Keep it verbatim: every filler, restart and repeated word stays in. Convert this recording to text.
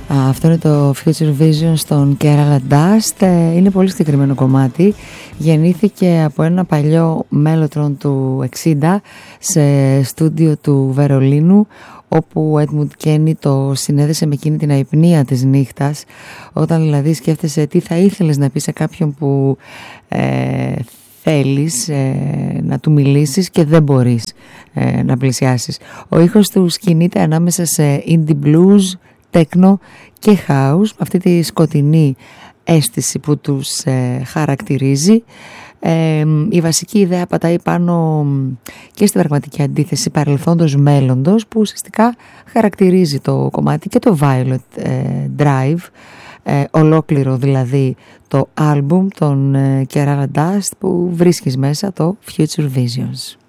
Αυτό είναι το Future Vision στον Kerala Dust. Είναι πολύ συγκεκριμένο κομμάτι. Γεννήθηκε από ένα παλιό Mellotron του εξήντα σε στούντιο του Βερολίνου, όπου ο Edmund Kenny το συνέδεσε με εκείνη την αϊπνία της νύχτας, όταν δηλαδή σκέφτεσαι τι θα ήθελες να πεις σε κάποιον που ε, θέλεις ε, να του μιλήσεις και δεν μπορείς ε, να πλησιάσεις. Ο ήχος του κινείται ανάμεσα σε indie blues, techno και house, με αυτή τη σκοτεινή αίσθηση που τους ε, χαρακτηρίζει. Ε, η βασική ιδέα πατάει πάνω και στην πραγματική αντίθεση παρελθόντος μέλλοντος, που ουσιαστικά χαρακτηρίζει το κομμάτι και το Violet ε, Drive, ε, ολόκληρο δηλαδή το άλμπουμ των ε, Kerala Dust, που βρίσκεις μέσα το Future Visions.